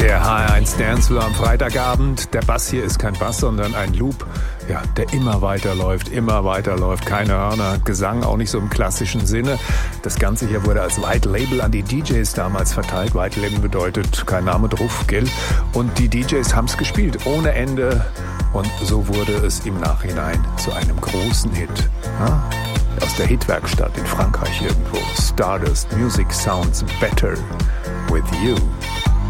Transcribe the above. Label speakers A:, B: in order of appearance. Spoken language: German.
A: Der HR1 Dancefloor am Freitagabend. Der Bass hier ist kein Bass, sondern ein Loop, ja, der immer weiterläuft. Keine Hörner, Gesang auch nicht so im klassischen Sinne. Das Ganze hier wurde als White Label an die DJs damals verteilt. White Label bedeutet kein Name drauf, gell? Und die DJs haben es gespielt, ohne Ende. Und so wurde es im Nachhinein zu einem großen Hit. Ja? Aus der Hitwerkstatt in Frankreich irgendwo. Stardust Music Sounds Better With You.